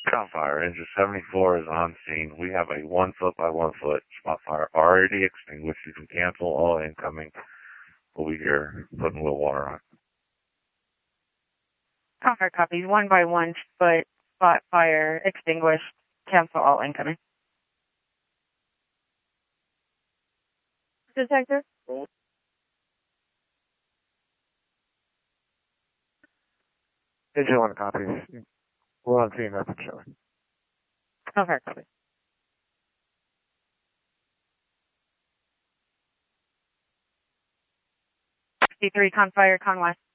Fire, engine 74 is on scene. We have a 1 foot by 1 foot spot fire already extinguished. You can cancel all incoming. We'll be here putting Will water on. Fire copies. 1 by 1 foot spot fire extinguished. Cancel all incoming. Detective? Engine 1 copies. We're on scene, nothing showing. Fire copies. 63 con fire, con west.